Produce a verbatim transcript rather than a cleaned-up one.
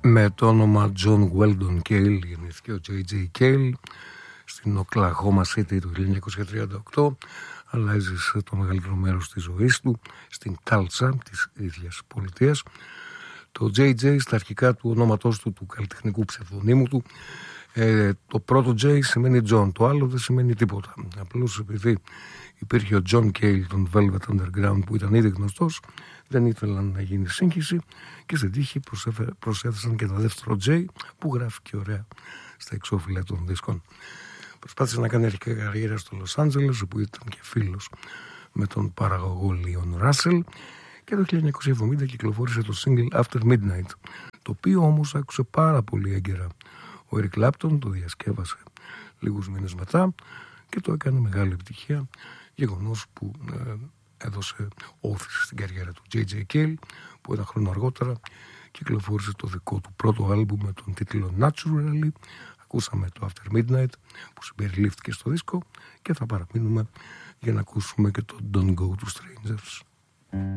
Με το όνομα John Weldon Cale γεννήθηκε ο τζέι τζέι Cale στην Oklahoma City του χίλια εννιακόσια τριάντα οκτώ, αλλά έζησε το μεγαλύτερο μέρος της ζωής του στην Tulsa της ίδιας πολιτείας. Το τζέι τζέι στα αρχικά του ονόματός του, του καλλιτεχνικού ψευδονύμου του, ε, το πρώτο J σημαίνει John, το άλλο δεν σημαίνει τίποτα. Απλώς επειδή υπήρχε ο John Cale των Velvet Underground που ήταν ήδη γνωστός, δεν ήθελαν να γίνει σύγχυση και στην τύχη προσέθεσαν και ένα δεύτερο J που γράφει και ωραία στα εξώφυλλα των δίσκων. Προσπάθησε να κάνει αρχικά καριέρα στο Λος Άντζελες, όπου ήταν και φίλος με τον παραγωγό Λίον Ράσελ, και το χίλια εννιακόσια εβδομήντα κυκλοφόρησε το single After Midnight, το οποίο όμως άκουσε πάρα πολύ έγκαιρα. Ο Eric Clapton το διασκεύασε λίγους μήνες μετά και το έκανε μεγάλη επιτυχία, γεγονός που ε, έδωσε όθηση στην καριέρα του τζέι τζέι Cale, που ένα χρόνο αργότερα κυκλοφόρησε το δικό του πρώτο άλμπουμ με τον τίτλο Naturally. Ακούσαμε το After Midnight που συμπεριλήφθηκε στο δίσκο και θα παραμείνουμε για να ακούσουμε και το Don't Go to Strangers.